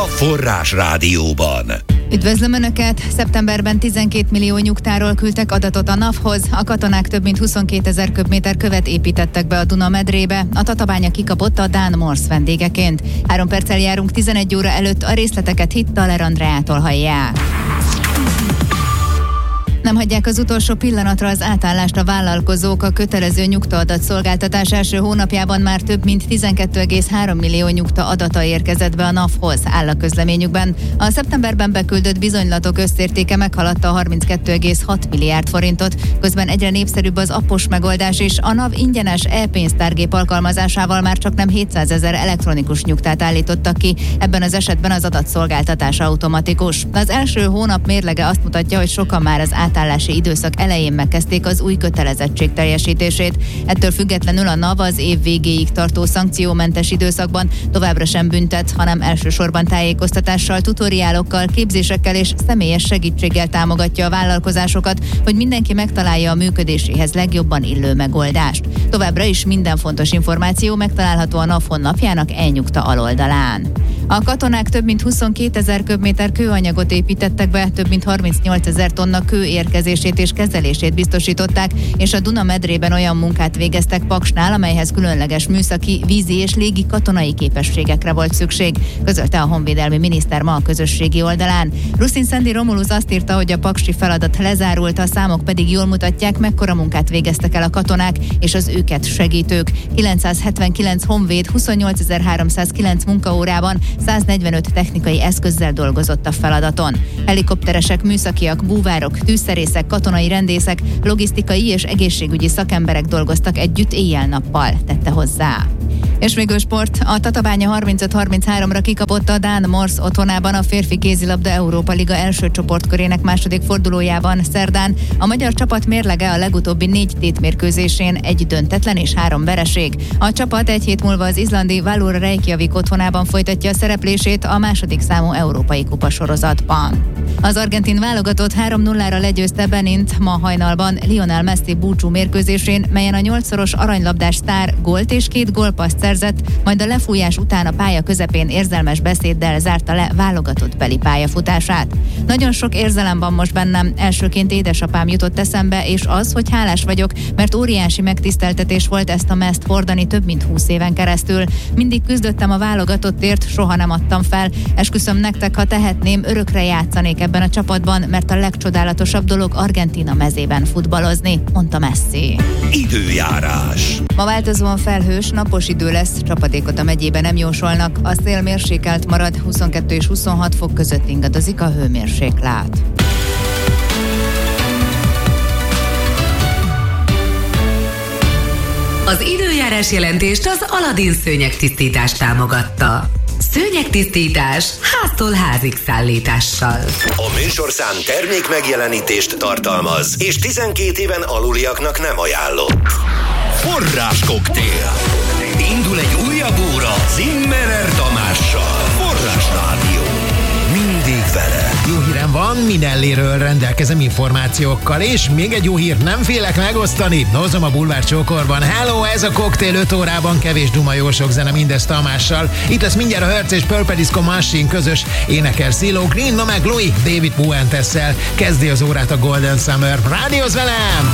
Forrás Rádióban. Üdvözlöm Önöket! Szeptemberben 12 millió nyugtáról küldtek adatot a NAV-hoz. A katonák több mint 22 000 köbméter követ építettek be a Duna medrébe. A Tatabánya kikapott a Dán Morsz vendégeként. 3 perccel járunk 11 óra előtt, a részleteket Hittaler Andreától hallják. Nem hagyják az utolsó pillanatra az átállást a vállalkozók. A kötelező nyugtaadat szolgáltatás első hónapjában már több mint 12,3 millió nyugta adata érkezett be a NAV-hoz, áll a közleményükben. A szeptemberben beküldött bizonylatok összértéke meghaladta a 32,6 milliárd forintot, közben egyre népszerűbb az appos megoldás is. A NAV ingyenes e-pénztárgép alkalmazásával már csaknem 700 000 elektronikus nyugtát állítottak ki, ebben az esetben az adatszolgáltatás automatikus. Az első hónap mérlege azt mutatja, hogy sokan már az átállási időszak elején megkezdték az új kötelezettség teljesítését. Ettől függetlenül a NAV az év végéig tartó szankciómentes időszakban továbbra sem büntet, hanem elsősorban tájékoztatással, tutoriálokkal, képzésekkel és személyes segítséggel támogatja a vállalkozásokat, hogy mindenki megtalálja a működéséhez legjobban illő megoldást. Továbbra is minden fontos információ megtalálható a NAV honlapjának e-nyugta aloldalán. A katonák több mint 22 000 köbméter kőanyagot építettek be, több mint 38 000 tonna kő érkezését és kezelését biztosították, és a Duna medrében olyan munkát végeztek Paksnál, amelyhez különleges műszaki, vízi és légi katonai képességekre volt szükség, közölte a honvédelmi miniszter ma a közösségi oldalán. Ruszin Szendi Romulus azt írta, hogy a paksi feladat lezárult, a számok pedig jól mutatják, mekkora munkát végeztek el a katonák és az őket segítők. 979 honvéd 28.309 munkaórában 145 technikai eszközzel dolgozott a feladaton. Helikopteresek, műszakiak, búvárok, tűzszerészek, katonai rendészek, logisztikai és egészségügyi szakemberek dolgoztak együtt éjjel-nappal, tette hozzá. És végül sport, a Tatabánya 35-33-ra kikapott a Dán Morsz otthonában a férfi kézilabda Európa Liga első csoportkörének második fordulójában szerdán. A magyar csapat mérlege a legutóbbi 4 tétmérkőzésén 1 döntetlen és 3 vereség. A csapat egy hét múlva az izlandi Valur Reykjavik otthonában folytatja a szereplését a második számú európai kupasorozatban. Az argentin válogatott 3-0-ra legyőzte Benint ma hajnalban Lionel Messi búcsú mérkőzésén, melyen a 8-szoros aranylabdás sztár gólt és 2 gólpasszt szerzett, majd a lefújás után a pálya közepén érzelmes beszéddel zárta le válogatott beli pályafutását. Nagyon sok érzelem van most bennem, elsőként édesapám jutott eszembe, és az, hogy hálás vagyok, mert óriási megtiszteltetés volt ezt a mezt hordani több mint 20 éven keresztül. Mindig küzdöttem a válogatottért, soha nem adtam fel. Esküszöm nektek, ha tehetném, örökre játszanék ebben a csapatban, mert a legcsodálatosabb dolog Argentína mezében futballozni, mondta Messi. Időjárás. Ma változóan felhős, napos idő lesz, csapadékot a megyében nem jósolnak, a szél mérsékelt marad, 22 és 26 fok között ingadozik a hőmérséklet. Az időjárás jelentést az Aladin szőnyegtisztítás támogatta. Szőnyegtisztítás háztól házig szállítással. A műsorszám termék megjelenítést tartalmaz, és 12 éven aluliaknak nem ajánlott. Forrás koktél. Indul egy újabb óra Zimmerer Tamással. Forrás Rádió. Mindig veled. Jó hírem van, Minelliről rendelkezem információkkal, és még egy jó hír, nem félek megosztani. Hozom a Bulvár Csókorban. Hello, ez a koktél 5 órában, kevés duma, jó sok zene, mindez Tamással. Itt lesz mindjárt a Hertz és Purple Disco Machine közös énekel Silo Green, no meg Louis David Fuentessel. Kezdi az órát a Golden Summer. Rádiózz velem!